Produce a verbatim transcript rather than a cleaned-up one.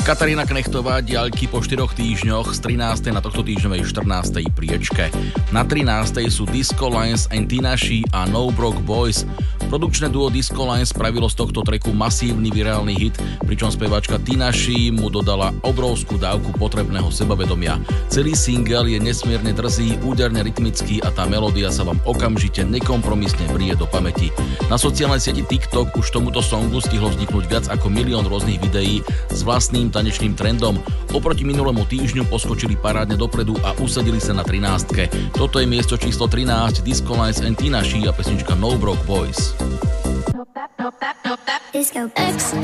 Katarína Knechtová diaľky po štyroch týždňoch z trinástej na tohto týždňovej štrnástej priečke. Na trinástej sú Disco Lines and Tinashe a No Broke Boys. Produkčné duo Disco Lines spravilo z tohto tracku masívny virálny hit, pričom speváčka Tinashe mu dodala obrovskú dávku potrebného sebavedomia. Celý single je nesmierne drzý, úderne rytmický a tá melódia sa vám okamžite nekompromisne vrie do pamäti. Na sociálnej sieti TikTok už tomuto songu stihlo vzniknúť viac ako milión rôznych videí s vlastným tanečným trendom. Oproti minulému týždňu poskočili parádne dopredu a usadili sa na trinástke. Toto je miesto číslo trinásť, Disco Lines and Tinashe a pesnička No Broke Boys. Disco X